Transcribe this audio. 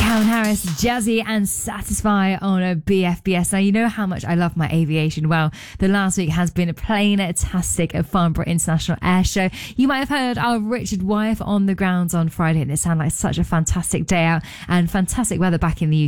Calvin Harris, Jazzy and Satisfy on a BFBS. Now, you know how much I love my aviation. Well, the last week has been a plain-tastic at Farnborough International Air Show. You might have heard our Richard Wyeth on the grounds on Friday, and it sounded like such a fantastic day out and fantastic weather back in the UK.